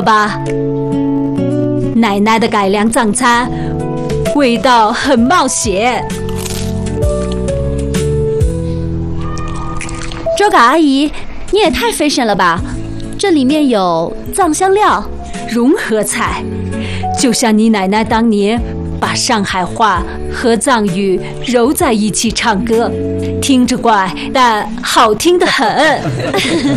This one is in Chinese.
吧？奶奶的改良藏餐，味道很冒险。 周嘎阿姨，你也太 fashion 了吧！这里面有藏香料、 融合菜，就像你奶奶当年把上海话和藏语揉在一起唱歌，听着怪，但好听得很。